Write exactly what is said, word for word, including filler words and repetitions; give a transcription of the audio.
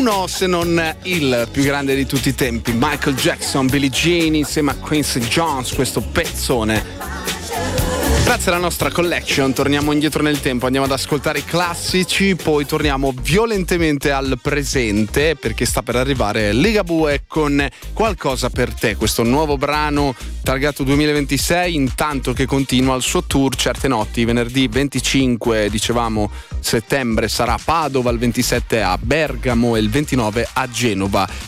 uno se non il più grande di tutti i tempi, Michael Jackson, Billie Jean insieme a Quincy Jones, questo pezzone. Grazie alla nostra collection torniamo indietro nel tempo, andiamo ad ascoltare i classici, poi torniamo violentemente al presente perché sta per arrivare Ligabue con Qualcosa per te, questo nuovo brano targato duemilaventisei, intanto che continua il suo tour Certe notti. Venerdì venticinque, dicevamo, settembre sarà a Padova, il ventisette a Bergamo e il ventinove a Genova.